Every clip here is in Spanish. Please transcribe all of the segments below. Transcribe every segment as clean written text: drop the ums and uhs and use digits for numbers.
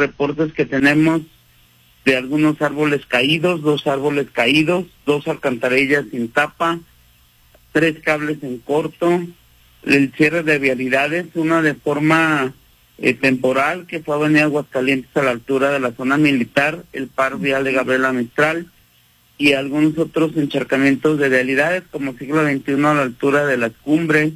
reportes que tenemos de algunos árboles caídos, 2 árboles caídos, 2 alcantarillas sin tapa, 3 cables en corto, el cierre de vialidades, una de forma temporal, que fue Avenida Aguascalientes a la altura de la zona militar, el par vial de Gabriela Mistral, y algunos otros encharcamientos de vialidades, como siglo XXI a la altura de las cumbres,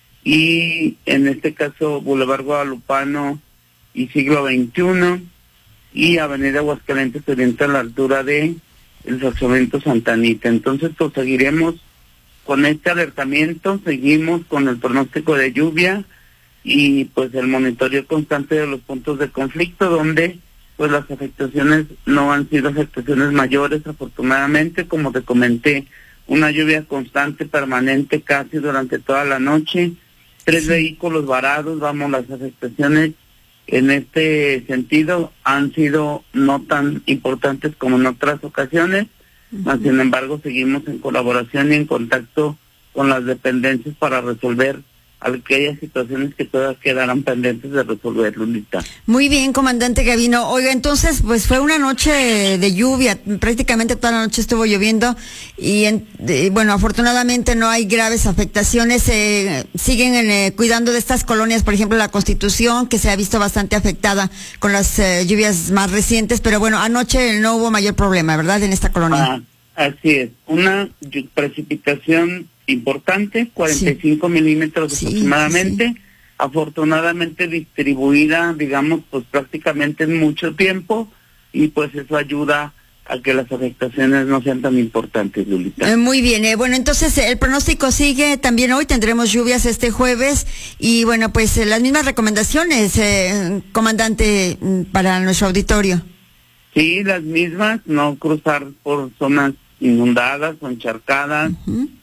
y en este caso Boulevard Guadalupano y siglo XXI, y Avenida Aguascalientes Oriente a la altura de el fraccionamiento Santa Anita. Entonces, pues seguiremos con este alertamiento, seguimos con el pronóstico de lluvia y pues el monitoreo constante de los puntos de conflicto, donde pues las afectaciones no han sido afectaciones mayores, afortunadamente. Como te comenté, una lluvia constante, permanente, casi durante toda la noche, 3 vehículos varados. Vamos, las afectaciones en este sentido han sido no tan importantes como en otras ocasiones, sin embargo seguimos en colaboración y en contacto con las dependencias para resolver aquellas situaciones que todas quedarán pendientes de resolver, Lulita. Muy bien, comandante Gavino. Oiga, entonces, pues fue una noche de lluvia, prácticamente toda la noche estuvo lloviendo y, bueno, afortunadamente no hay graves afectaciones. Siguen cuidando de estas colonias, por ejemplo, la Constitución, que se ha visto bastante afectada con las lluvias más recientes, pero bueno, anoche no hubo mayor problema, ¿verdad?, en esta colonia. Así es, una precipitación importante, 45 milímetros aproximadamente, afortunadamente distribuida, digamos, pues prácticamente en mucho tiempo, y pues eso ayuda a que las afectaciones no sean tan importantes, Lulita. Muy bien, bueno, entonces el pronóstico sigue también hoy, tendremos lluvias este jueves, y bueno, pues las mismas recomendaciones, comandante, para nuestro auditorio. Sí, las mismas, no cruzar por zonas inundadas o encharcadas,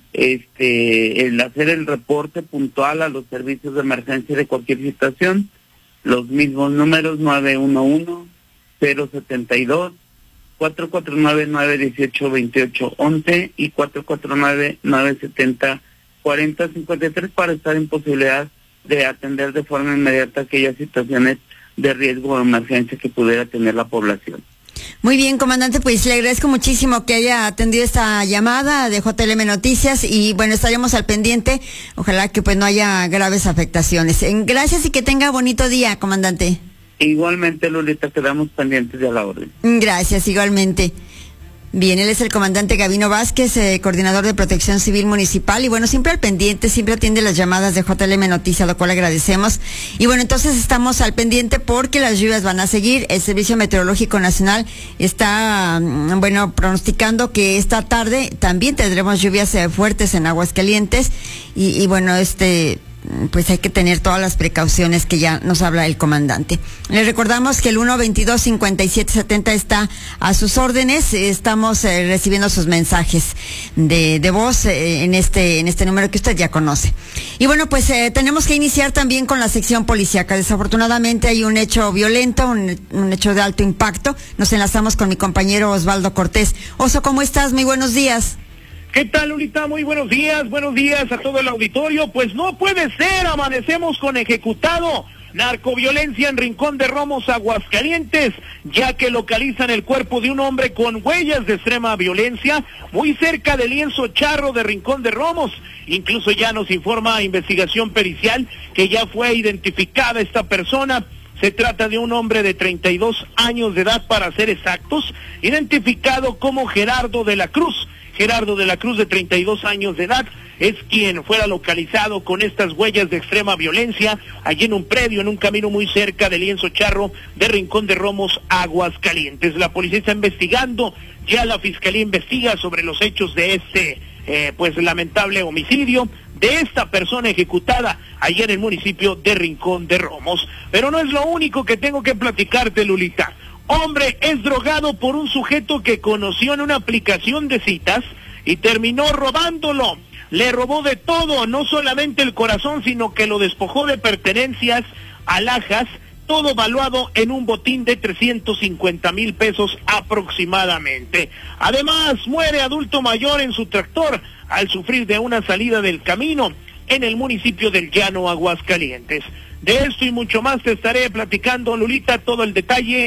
el hacer el reporte puntual a los servicios de emergencia de cualquier situación, los mismos números 911-072-449-918-2811 y 449-970-4053 para estar en posibilidad de atender de forma inmediata aquellas situaciones de riesgo o emergencia que pudiera tener la población. Muy bien, comandante, pues le agradezco muchísimo que haya atendido esta llamada de JLM Noticias y bueno, estaremos al pendiente, ojalá que pues no haya graves afectaciones. Gracias y que tenga bonito día, comandante. Igualmente, Lolita, quedamos pendientes de la orden. Gracias, igualmente. Bien, él es el comandante Gavino Vázquez, coordinador de Protección Civil Municipal, y bueno, siempre al pendiente, siempre atiende las llamadas de JLM Noticias, lo cual agradecemos. Y bueno, entonces estamos al pendiente porque las lluvias van a seguir. El Servicio Meteorológico Nacional está, bueno, pronosticando que esta tarde también tendremos lluvias fuertes en Aguascalientes, y bueno, pues hay que tener todas las precauciones que ya nos habla el comandante. Les recordamos que el 122-5770 está a sus órdenes. Estamos recibiendo sus mensajes de voz en este número que usted ya conoce. Y bueno, pues tenemos que iniciar también con la sección policíaca. Desafortunadamente hay un hecho violento, un hecho de alto impacto. Nos enlazamos con mi compañero Osvaldo Cortés. Oso, ¿cómo estás? Muy buenos días. ¿Qué tal, Lolita? Muy buenos días a todo el auditorio. Pues no puede ser, amanecemos con ejecutado. Narcoviolencia en Rincón de Romos, Aguascalientes, ya que localizan el cuerpo de un hombre con huellas de extrema violencia muy cerca del lienzo charro de Rincón de Romos. Incluso ya nos informa investigación pericial que ya fue identificada esta persona. Se trata de un hombre de 32 años de edad, para ser exactos, identificado como Gerardo de la Cruz. Gerardo de la Cruz, de 32 años de edad, es quien fuera localizado con estas huellas de extrema violencia allí en un predio, en un camino muy cerca del lienzo charro de Rincón de Romos, Aguascalientes. La policía está investigando, ya la fiscalía investiga sobre los hechos de este pues lamentable homicidio de esta persona ejecutada allí en el municipio de Rincón de Romos. Pero no es lo único que tengo que platicarte, Lulita. Hombre es drogado por un sujeto que conoció en una aplicación de citas y terminó robándolo. Le robó de todo, no solamente el corazón, sino que lo despojó de pertenencias, alhajas, todo valuado en un botín de 350,000 pesos aproximadamente. Además, muere adulto mayor en su tractor al sufrir de una salida del camino en el municipio del Llano, Aguascalientes. De esto y mucho más te estaré platicando, Lulita, todo el detalle